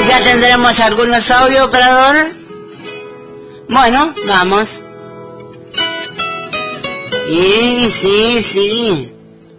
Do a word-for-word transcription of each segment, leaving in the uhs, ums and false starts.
ya tendremos algunos audios, operador. Bueno, vamos. Sí, sí, sí.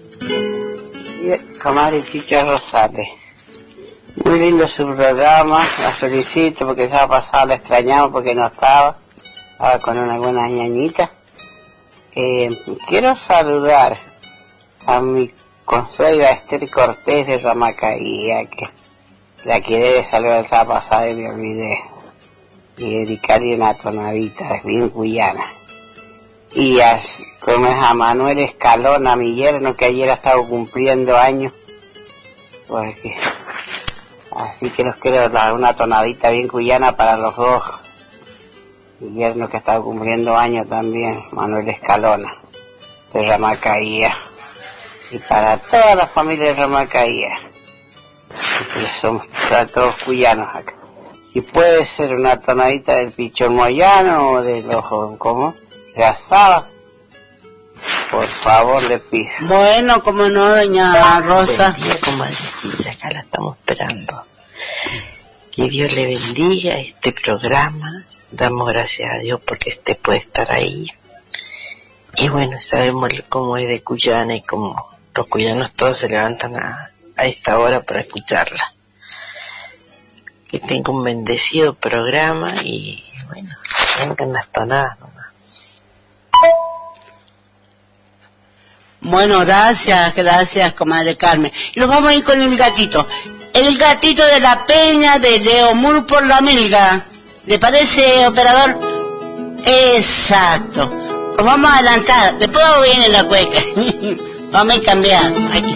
Comadre Chicha Rosales, muy lindo su programa, la felicito porque estaba pasada, la extrañamos porque no estaba, estaba con una buena ñañita. Eh, quiero saludar a mi consuegra Esther Cortés de Ramacaía, que la quedé saludar el sábado pasado y me olvidé, y dedicarle una tonadita, es bien cuyana. Y a, como es a Manuel Escalona, mi yerno, que ayer ha estado cumpliendo años, porque, así que los quiero dar una tonadita bien cuyana para los dos. Mi yerno que ha estado cumpliendo años también, Manuel Escalona, de Ramacaía. Y para toda la familia de Ramacaía, que somos todos cuyanos acá. Si puede ser una tonadita del Pichón Moyano o de los, ¿cómo? De asada, por favor le pido. Bueno, como no, doña Rosa. Buen día, comadre Chicha, acá la estamos esperando. Que Dios le bendiga este programa. Damos gracias a Dios porque este puede estar ahí. Y bueno, sabemos cómo es de Cuyana y cómo los cuyanos todos se levantan a, a esta hora para escucharla. Que tenga un bendecido programa y bueno, vengan las tonadas nomás. Bueno, gracias, gracias, comadre Carmen. Y nos vamos a ir con el gatito. El gatito de la peña de Leomur por la Milga. ¿Le parece, operador? Exacto. Nos vamos a adelantar. Después viene la cueca. Vamos a ir cambiando.